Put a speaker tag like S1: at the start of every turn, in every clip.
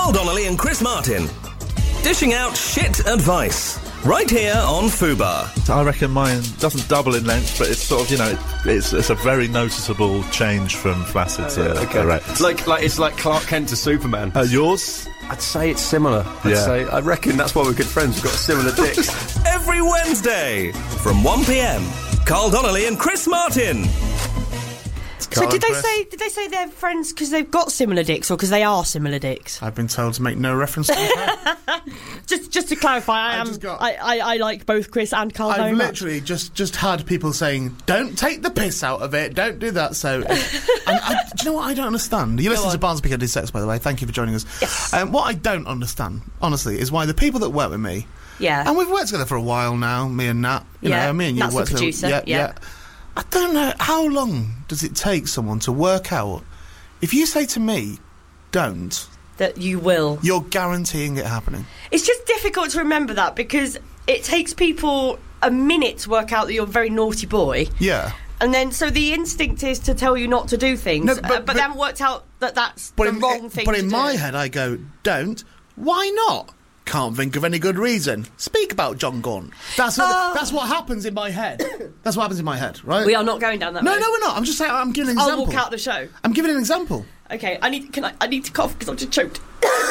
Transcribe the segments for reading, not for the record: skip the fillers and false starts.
S1: Carl Donnelly and Chris Martin. Dishing out shit advice. Right here on Fubar.
S2: I reckon mine doesn't double in length, but it's sort of, it's a very noticeable change from flaccid to erect.
S3: Like it's like Clark Kent to Superman.
S2: Yours?
S3: I'd say it's similar. I reckon that's why we're good friends. We've got similar dicks.
S1: Every Wednesday from 1 p.m. Carl Donnelly and Chris Martin.
S4: So did they say they're friends because they've got similar dicks or because they are similar dicks?
S5: I've been told to make no reference to that.
S4: just to clarify, I like both Chris and Carl very
S5: I've
S4: much.
S5: literally just had people saying, don't take the piss out of it, don't do that. So, do you know what I don't understand? You listen to Barnsley Piccadilly Sex, by the way. Thank you for joining us.
S4: Yes.
S5: What I don't understand, honestly, is why the people that work with me, and we've worked together for a while now, me and Nat, me and you
S4: Nat's
S5: worked
S4: the producer,
S5: yeah. I don't know, how long does it take someone to work out, if you say to me, don't...
S4: That you will.
S5: You're guaranteeing it happening.
S4: It's just difficult to remember that because it takes people a minute to work out that you're a very naughty boy.
S5: Yeah.
S4: And then, so the instinct is to tell you not to do things,
S5: No,
S4: but they haven't worked out that that's the wrong thing to do.
S5: But in my head, I go, don't. Why not? Can't think of any good reason. Speak about John Gaunt. That's what happens in my head. That's what happens in my head, right?
S4: We are not going down that road.
S5: No, we're not. I'm just saying, I'm giving an example.
S4: I'll walk out the show.
S5: I'm giving an example.
S4: Okay, I need to cough because I'm just choked.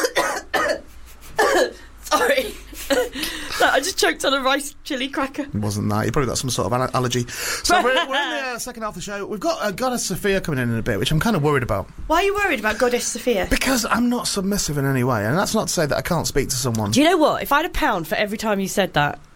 S4: Sorry. No, I just choked on a rice chili cracker.
S5: It wasn't that. You probably got some sort of allergy. So we're in the second half of the show. We've got Goddess Sophia coming in a bit, which I'm kind of worried about.
S4: Why are you worried about Goddess Sophia?
S5: Because I'm not submissive in any way, and that's not to say that I can't speak to someone.
S4: Do you know what? If I had £1 for every time you said that,